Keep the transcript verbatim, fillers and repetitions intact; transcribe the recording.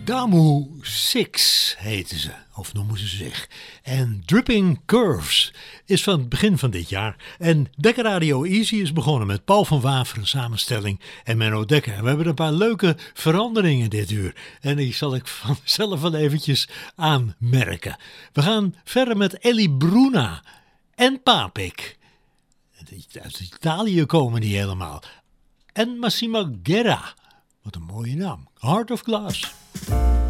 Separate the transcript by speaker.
Speaker 1: Damu Six heten ze, of noemen ze zich. En Dripping Curves is van het begin van dit jaar. En Dekker Radio Easy is begonnen met Paul van Waveren samenstelling en Menno Dekker. En we hebben een paar leuke veranderingen dit uur. En die zal ik vanzelf wel eventjes aanmerken. We gaan verder met Ellie Bruna en Papik. Uit Italië komen die helemaal. En Massimo Guerra. Wat een mooie naam. Heart of Glass.